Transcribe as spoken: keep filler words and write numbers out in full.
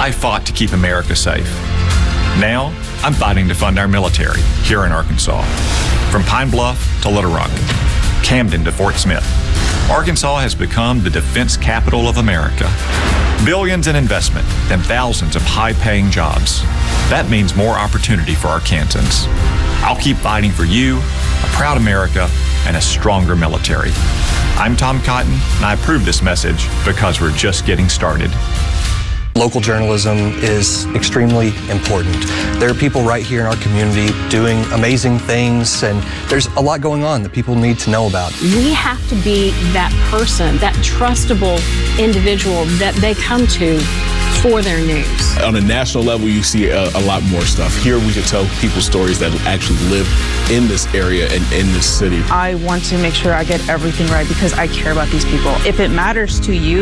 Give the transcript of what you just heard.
I fought to keep America safe. Now, I'm fighting to fund our military here in Arkansas. From Pine Bluff to Little Rock, Camden to Fort Smith, Arkansas has become the defense capital of America. Billions in investment and thousands of high-paying jobs. That means more opportunity for Arkansans. I'll keep fighting for you, a proud America, and a stronger military. I'm Tom Cotton, and I approve this message because we're just getting started. Local journalism is extremely important. There are people right here in our community doing amazing things, and there's a lot going on that people need to know about. We have to be that person, that trustable individual that they come to for their news. On a national level, you see a, a lot more stuff. Here we can tell people's stories that actually live in this area and in this city. I want to make sure I get everything right because I care about these people. If it matters to you,